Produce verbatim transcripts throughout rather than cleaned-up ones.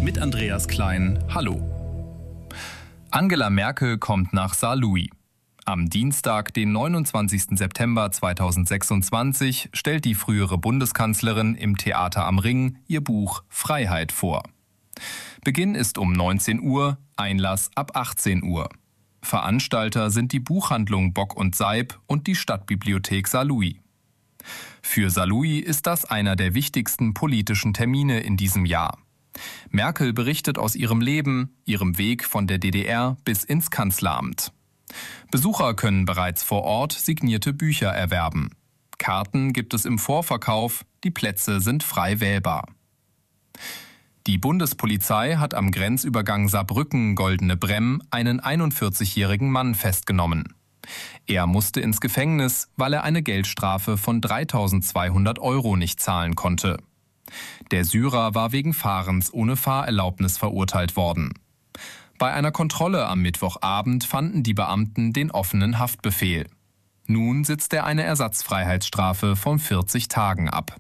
mit Andreas Klein. Hallo. Angela Merkel kommt nach Saarlouis. Am Dienstag, den neunundzwanzigsten September zweitausendsechsundzwanzig, stellt die frühere Bundeskanzlerin im Theater am Ring ihr Buch Freiheit vor. Beginn ist um neunzehn Uhr, Einlass ab achtzehn Uhr. Veranstalter sind die Buchhandlung Bock und Seib und die Stadtbibliothek Saarlouis. Für Saarlouis ist das einer der wichtigsten politischen Termine in diesem Jahr. Merkel berichtet aus ihrem Leben, ihrem Weg von der D D R bis ins Kanzleramt. Besucher können bereits vor Ort signierte Bücher erwerben. Karten gibt es im Vorverkauf, die Plätze sind frei wählbar. Die Bundespolizei hat am Grenzübergang Saarbrücken-Goldene Bremm einen einundvierzigjährigen Mann festgenommen. Er musste ins Gefängnis, weil er eine Geldstrafe von dreitausendzweihundert Euro nicht zahlen konnte. Der Syrer war wegen Fahrens ohne Fahrerlaubnis verurteilt worden. Bei einer Kontrolle am Mittwochabend fanden die Beamten den offenen Haftbefehl. Nun sitzt er eine Ersatzfreiheitsstrafe von vierzig Tagen ab.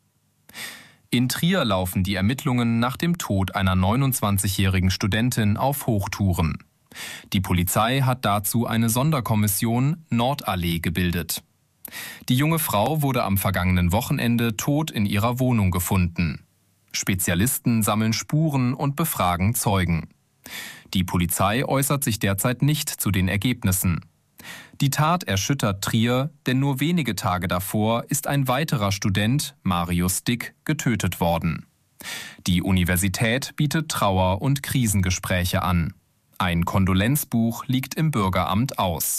In Trier laufen die Ermittlungen nach dem Tod einer neunundzwanzigjährigen Studentin auf Hochtouren. Die Polizei hat dazu eine Sonderkommission Nordallee gebildet. Die junge Frau wurde am vergangenen Wochenende tot in ihrer Wohnung gefunden. Spezialisten sammeln Spuren und befragen Zeugen. Die Polizei äußert sich derzeit nicht zu den Ergebnissen. Die Tat erschüttert Trier, denn nur wenige Tage davor ist ein weiterer Student, Marius Dick, getötet worden. Die Universität bietet Trauer- und Krisengespräche an. Ein Kondolenzbuch liegt im Bürgeramt aus.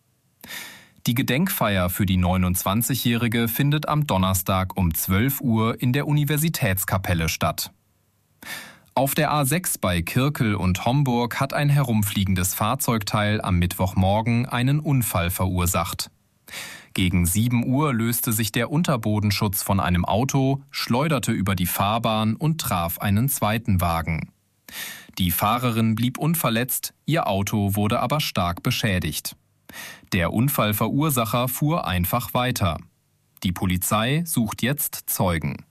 Die Gedenkfeier für die neunundzwanzigjährige findet am Donnerstag um zwölf Uhr in der Universitätskapelle statt. Auf der A sechs bei Kirkel und Homburg hat ein herumfliegendes Fahrzeugteil am Mittwochmorgen einen Unfall verursacht. Gegen sieben Uhr löste sich der Unterbodenschutz von einem Auto, schleuderte über die Fahrbahn und traf einen zweiten Wagen. Die Fahrerin blieb unverletzt, ihr Auto wurde aber stark beschädigt. Der Unfallverursacher fuhr einfach weiter. Die Polizei sucht jetzt Zeugen.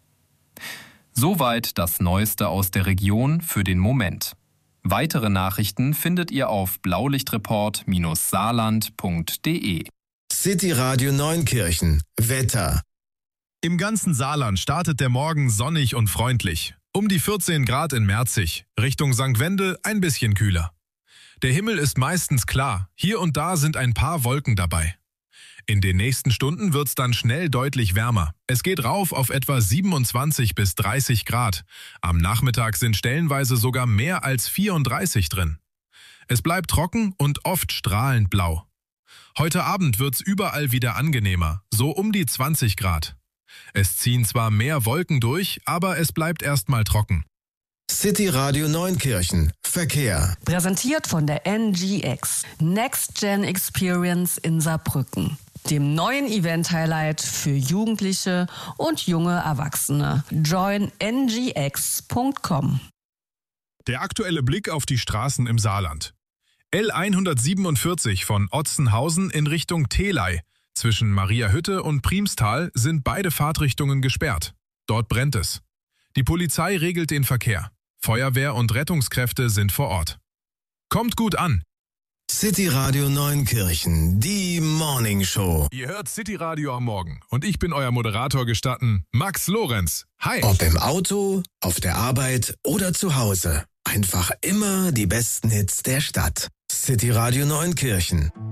Soweit das Neueste aus der Region für den Moment. Weitere Nachrichten findet ihr auf blaulichtreport Saarland punkt de. City Radio Neunkirchen. Wetter. Im ganzen Saarland startet der Morgen sonnig und freundlich. Um die vierzehn Grad in Merzig. Richtung Sankt Wendel ein bisschen kühler. Der Himmel ist meistens klar. Hier und da sind ein paar Wolken dabei. In den nächsten Stunden wird's dann schnell deutlich wärmer. Es geht rauf auf etwa siebenundzwanzig bis dreißig Grad. Am Nachmittag sind stellenweise sogar mehr als vierunddreißig drin. Es bleibt trocken und oft strahlend blau. Heute Abend wird's überall wieder angenehmer, so um die zwanzig Grad. Es ziehen zwar mehr Wolken durch, aber es bleibt erstmal trocken. City Radio Neunkirchen. Verkehr. Präsentiert von der N G X. Next Gen Experience in Saarbrücken. Dem neuen Event-Highlight für Jugendliche und junge Erwachsene. join n g x punkt com. Der aktuelle Blick auf die Straßen im Saarland. L hundertsiebenundvierzig von Otzenhausen in Richtung Telei. Zwischen Mariahütte und Priemstal sind beide Fahrtrichtungen gesperrt. Dort brennt es. Die Polizei regelt den Verkehr. Feuerwehr und Rettungskräfte sind vor Ort. Kommt gut an! City Radio Neunkirchen, die Morning Show. Ihr hört City Radio am Morgen und ich bin euer Moderator gestatten, Max Lorenz. Hi! Ob im Auto, auf der Arbeit oder zu Hause. Einfach immer die besten Hits der Stadt. City Radio Neunkirchen.